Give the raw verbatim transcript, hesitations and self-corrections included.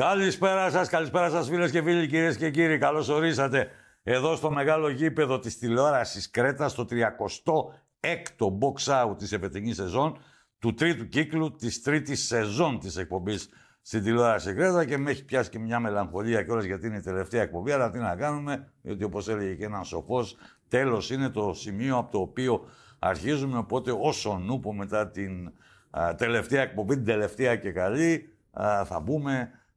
Καλησπέρα σας, καλησπέρα σας φίλες και φίλοι, κυρίες και κύριοι. Καλώς ορίσατε εδώ στο μεγάλο γήπεδο της τηλεόρασης Κρέτας, στο τριακοστό έκτο box out της εφετινής σεζόν, του τρίτου κύκλου της τρίτης σεζόν της εκπομπής στην τηλεόραση Κρέτα, και με έχει πιάσει και μια μελαγχολία κιόλας γιατί είναι η τελευταία εκπομπή, αλλά τι να κάνουμε, γιατί όπως έλεγε και ένας σοφός, τέλος είναι το σημείο από το οποίο αρχίζουμε, οπότε όσο νούπο μετά την α, τελευταία εκπομπή, την τελευταία και καλή, α, θα μπούμε